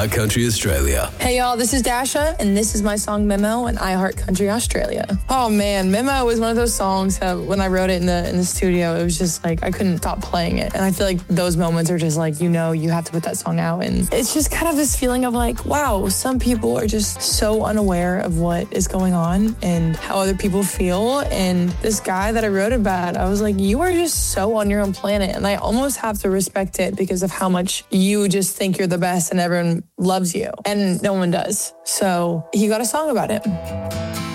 iHeart Country Australia. Hey y'all, this is Dasha, and this is my song Memo in iHeart Country Australia. Oh man, Memo was one of those songs that when I wrote it in the studio, it was just like I couldn't stop playing it. And I feel like those moments are just like, you have to put that song out. And it's just kind of this feeling of like, wow, some people are just so unaware of what is going on and how other people feel. And this guy that I wrote about, I was like, you are just so on your own planet. And I almost have to respect it because of how much you just think you're the best and everyone loves you. And no one does. So he got a song about it.